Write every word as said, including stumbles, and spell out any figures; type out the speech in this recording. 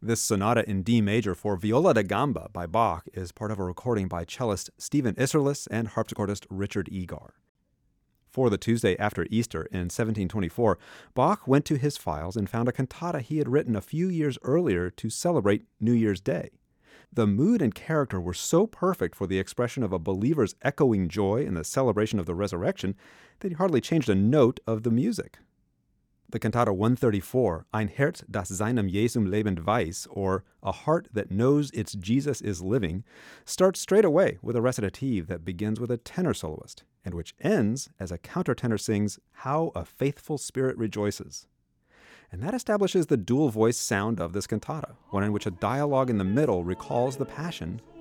This sonata in D major for viola da gamba by Bach is part of a recording by cellist Stephen Isserlis and harpsichordist Richard Egar. For the Tuesday after Easter in seventeen twenty-four, Bach went to his files and found a cantata he had written a few years earlier to celebrate New Year's Day. The mood and character were so perfect for the expression of a believer's echoing joy in the celebration of the resurrection that he hardly changed a note of the music. The cantata one thirty-four, Ein Herz, das seinem Jesum lebend weiß, or A Heart That Knows Its Jesus is Living, starts straight away with a recitative that begins with a tenor soloist, and which ends as a countertenor sings, How a Faithful Spirit Rejoices. And that establishes the dual voice sound of this cantata, one in which a dialogue in the middle recalls the Passion